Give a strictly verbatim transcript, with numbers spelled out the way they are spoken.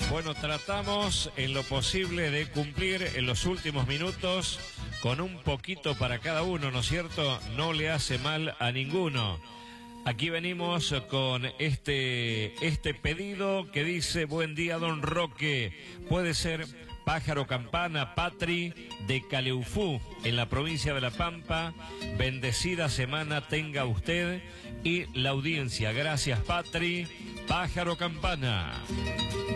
Bueno, tratamos en lo posible de cumplir en los últimos minutos con un poquito para cada uno, ¿no es cierto? No le hace mal a ninguno. Aquí venimos con este, este pedido que dice: buen día, don Roque. Puede ser Pájaro Campana, Patri, de Caleufú, en la provincia de La Pampa. Bendecida semana tenga usted y la audiencia. Gracias, Patri. Pájaro Campana.